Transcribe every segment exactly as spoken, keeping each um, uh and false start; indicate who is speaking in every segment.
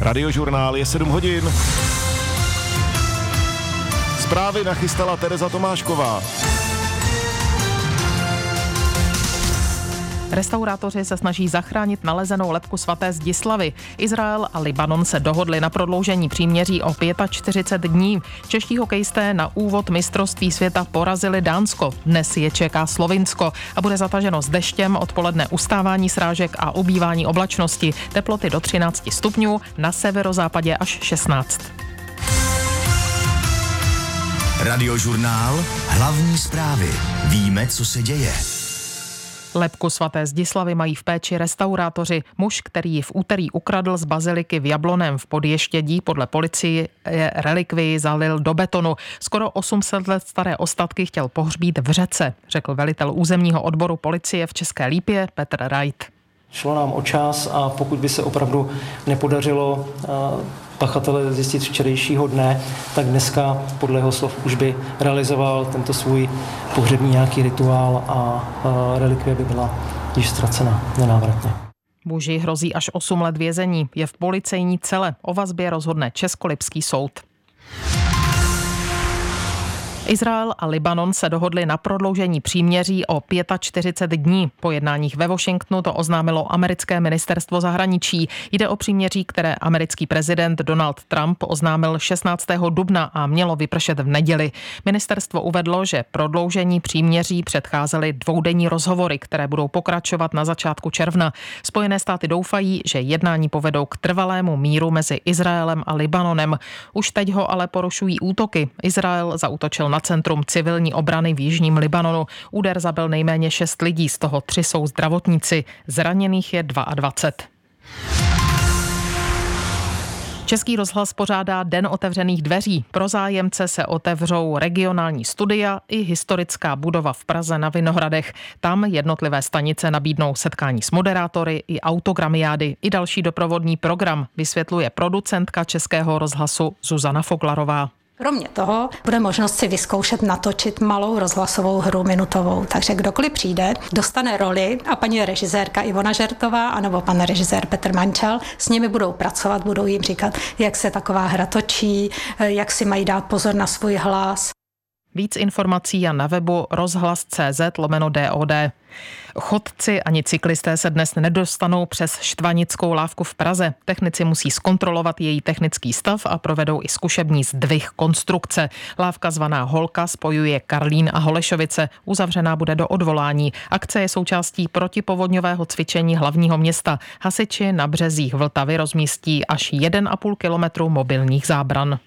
Speaker 1: Radiožurnál je sedm hodin. Zprávy nachystala Tereza Tomášková.
Speaker 2: Restaurátoři se snaží zachránit nalezenou lebku svaté Zdislavy. Izrael a Libanon se dohodli na prodloužení příměří o čtyřicet pět dní. Čeští hokejisté na úvod mistrovství světa porazili Dánsko. Dnes je čeká Slovinsko a bude zataženo s deštěm, odpoledne ustávání srážek a ubývání oblačnosti. Teploty do třináct stupňů, na severozápadě až šestnáct.
Speaker 3: Radiožurnál, hlavní zprávy. Víme, co se děje.
Speaker 2: Lebku svaté Zdislavy mají v péči restaurátoři. Muž, který ji v úterý ukradl z baziliky v Jabloném v Podještědí, podle policie relikvii zalil do betonu. Skoro osm set let staré ostatky chtěl pohřbít v řece, řekl velitel územního odboru policie v České Lípě Petr Rajt.
Speaker 4: Šlo nám o čas a pokud by se opravdu nepodařilo pachatele zjistit včerejšího dne, tak dneska podle jeho slov už by realizoval tento svůj pohřební nějaký rituál a relikvie by byla již ztracena nenávratně.
Speaker 2: Muži hrozí až osm let vězení. Je v policejní cele. O vazbě rozhodne Českolipský soud. Izrael a Libanon se dohodli na prodloužení příměří o čtyřicet pět dní. Po jednáních ve Washingtonu to oznámilo americké ministerstvo zahraničí. Jde o příměří, které americký prezident Donald Trump oznámil šestnáctého dubna a mělo vypršet v neděli. Ministerstvo uvedlo, že prodloužení příměří předcházely dvoudenní rozhovory, které budou pokračovat na začátku června. Spojené státy doufají, že jednání povedou k trvalému míru mezi Izraelem a Libanonem. Už teď ho ale porušují útoky. Izrael zaútočil na centrum civilní obrany v jižním Libanonu. Úder zabil nejméně šest lidí, z toho tři jsou zdravotníci. Zraněných je dvacet dva. Český rozhlas pořádá Den otevřených dveří. Pro zájemce se otevřou regionální studia i historická budova v Praze na Vinohradech. Tam jednotlivé stanice nabídnou setkání s moderátory i autogramiády i další doprovodný program, vysvětluje producentka Českého rozhlasu Zuzana Foglarová.
Speaker 5: Kromě toho bude možnost si vyzkoušet natočit malou rozhlasovou hru minutovou. Takže kdokoliv přijde, dostane roli a paní režisérka Ivona Žertová anebo pan režisér Petr Mančal s nimi budou pracovat, budou jim říkat, jak se taková hra točí, jak si mají dát pozor na svůj hlas.
Speaker 2: Víc informací a na webu rozhlas.cz lomeno DOD. Chodci ani cyklisté se dnes nedostanou přes Štvanickou lávku v Praze. Technici musí zkontrolovat její technický stav a provedou i zkušební zdvih konstrukce. Lávka zvaná Holka spojuje Karlín a Holešovice. Uzavřená bude do odvolání. Akce je součástí protipovodňového cvičení hlavního města. Hasiči na březích Vltavy rozmístí až jeden a půl kilometru mobilních zábran.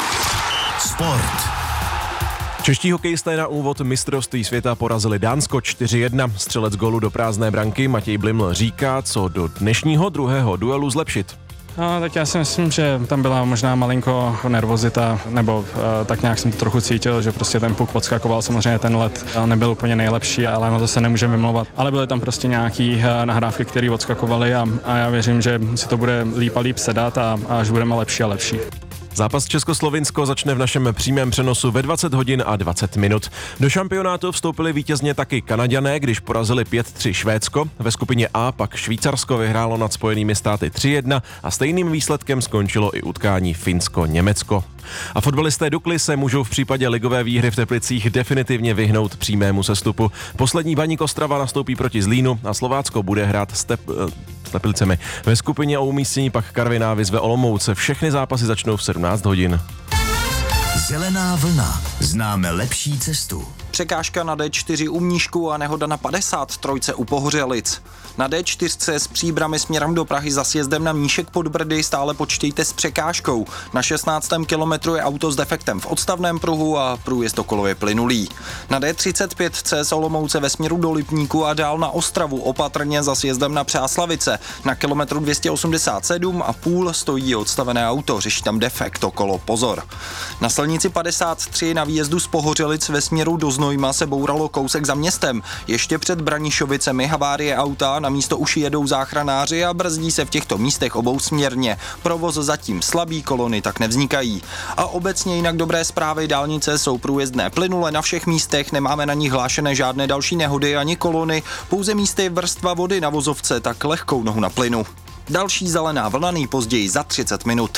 Speaker 3: Sport.
Speaker 1: Čeští hokejisté na úvod mistrovství světa porazili Dánsko čtyři jedna. Střelec gólu do prázdné branky Matěj Bliml říká, co do dnešního druhého duelu zlepšit.
Speaker 6: No, tak já si myslím, že tam byla možná malinko nervozita, nebo uh, tak nějak jsem to trochu cítil, že prostě ten puk podskakoval, samozřejmě ten let nebyl úplně nejlepší, ale na to se nemůžeme vymlouvat. Ale byly tam prostě nějaký uh, nahrávky, které odskakovaly a, a já věřím, že si to bude líp a líp sedat a, a až budeme lepší a lepší.
Speaker 1: Zápas Českoslovinsko začne v našem přímém přenosu ve dvacet hodin a dvacet minut. Do šampionátu vstoupili vítězně taky Kanaďané, když porazili pět tři Švédsko. Ve skupině A pak Švýcarsko vyhrálo nad Spojenými státy tři jedna a stejným výsledkem skončilo i utkání Finsko-Německo. A fotbalisté Dukly se můžou v případě ligové výhry v Teplicích definitivně vyhnout přímému sestupu. Poslední Baník Ostrava nastoupí proti Zlínu a Slovácko bude hrát s tep, s Teplicemi. Ve skupině o umístění pak Karviná vyzve Olomouce. Všechny zápasy začnou v sedmnáct hodin.
Speaker 3: Zelená vlna. Známe lepší cestu.
Speaker 7: Překážka na D čtyři u Mníšku a nehoda na padesát tři u Pohořelic. Na D čtyři s Příbrami směrem do Prahy za sjezdem na Mníšek pod Brdy stále počítejte s překážkou. Na šestnáctém kilometru je auto s defektem v odstavném pruhu a průjezd okolo je plynulý. Na D třicet pět C z Olomouce ve směru do Lipníku a dál na Ostravu opatrně za sjezdem na Přáslavice. Na kilometru dvě stě osmdesát sedm a půl stojí odstavené auto, řeší tam defekt okolo, pozor. Na silnici padesát tři na výjezdu z Pohořelic ve směru do Znojma se bouralo kousek za městem. Ještě před Branišovicemi havárie auta, na místo už jedou záchranáři a brzdí se v těchto místech obousměrně. Provoz zatím slabý, kolony tak nevznikají. A obecně jinak dobré zprávy, dálnice jsou průjezdné plynule na všech místech, nemáme na nich hlášené žádné další nehody ani kolony, pouze místy vrstva vody na vozovce, tak lehkou nohu na plynu. Další Zelená vlna nejpozději za třicet minut.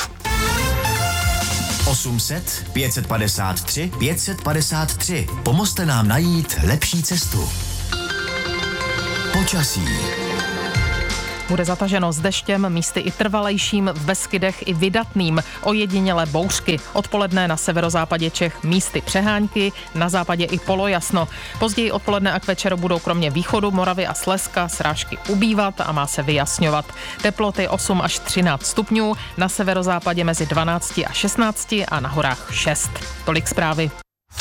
Speaker 3: osm set, pět set padesát tři, pět set padesát tři. Pomozte nám najít lepší cestu. Počasí.
Speaker 2: Bude zataženo s deštěm, místy i trvalejším, v Beskydech i vydatným, ojedinělé bouřky. Odpoledne na severozápadě Čech místy přehánky, na západě i polojasno. Později odpoledne a k večeru budou kromě východu Moravy a Slezska srážky ubývat a má se vyjasňovat. Teploty osm až třináct stupňů, na severozápadě mezi dvanáct a šestnáct a na horách šest. Tolik zprávy.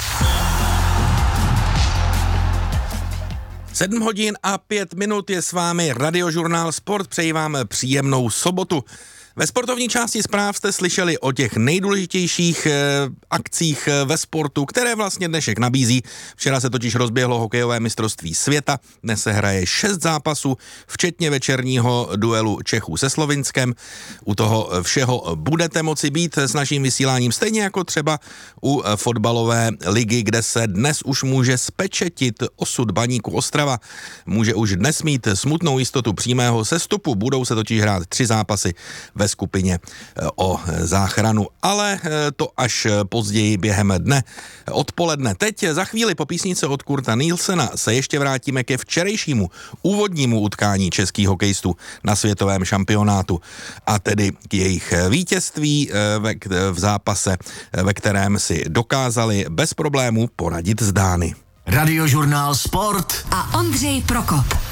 Speaker 8: sedm hodin a pět minut je s vámi Radiožurnál Sport. Přeji vám příjemnou sobotu. Ve sportovní části zpráv jste slyšeli o těch nejdůležitějších e, akcích ve sportu, které vlastně dnešek nabízí. Včera se totiž rozběhlo hokejové mistrovství světa, dnes se hraje šest zápasů, včetně večerního duelu Čechů se Slovinskem. U toho všeho budete moci být s naším vysíláním, stejně jako třeba u fotbalové ligy, kde se dnes už může spečetit osud Baníku Ostrava. Může už dnes mít smutnou jistotu přímého sestupu, budou se totiž hrát tři zápasy ve skupině o záchranu, ale to až později během dne. Odpoledne. Teď za chvíli po písnice od Kurta Nielsena se ještě vrátíme ke včerejšímu úvodnímu utkání českých hokejistů na světovém šampionátu a tedy k jejich vítězství v zápase, ve kterém si dokázali bez problémů poradit s Dány.
Speaker 3: Radiožurnál Sport
Speaker 9: a Ondřej Prokop.